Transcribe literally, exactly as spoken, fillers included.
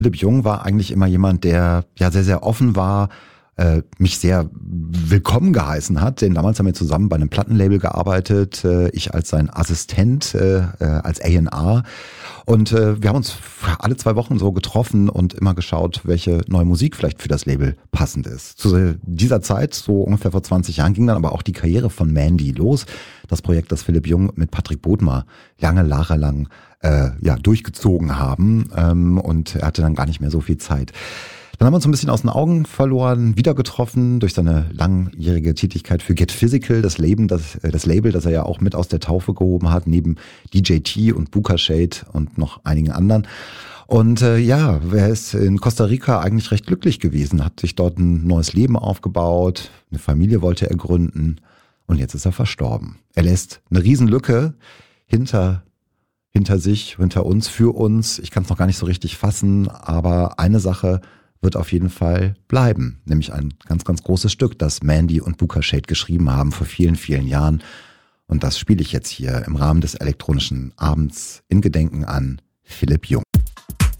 Philipp Jung war eigentlich immer jemand, der ja sehr, sehr offen war, äh, mich sehr willkommen geheißen hat, denn damals haben wir zusammen bei einem Plattenlabel gearbeitet, äh, ich als sein Assistent, äh, äh, als A und R. Und äh, wir haben uns alle zwei Wochen so getroffen und immer geschaut, welche neue Musik vielleicht für das Label passend ist. Zu dieser Zeit, so ungefähr vor zwanzig Jahren, ging dann aber auch die Karriere von Mandy los. Das Projekt, das Philipp Jung mit Patrick Bodmer lange, jahrelang äh, ja, durchgezogen haben. Ähm, und er hatte dann gar nicht mehr so viel Zeit. Dann haben wir uns ein bisschen aus den Augen verloren, wieder getroffen durch seine langjährige Tätigkeit für Get Physical, das Label, das, das Label, das er ja auch mit aus der Taufe gehoben hat, neben D J T und Booker Shade und noch einigen anderen. Und äh, ja, er ist in Costa Rica eigentlich recht glücklich gewesen, hat sich dort ein neues Leben aufgebaut, eine Familie wollte er gründen und jetzt ist er verstorben. Er lässt eine Riesenlücke hinter hinter sich, hinter uns, für uns. Ich kann es noch gar nicht so richtig fassen, aber eine Sache wird auf jeden Fall bleiben, nämlich ein ganz, ganz großes Stück, das Mandy und Booker Shade geschrieben haben vor vielen, vielen Jahren. Und das spiele ich jetzt hier im Rahmen des elektronischen Abends in Gedenken an Philipp Jung.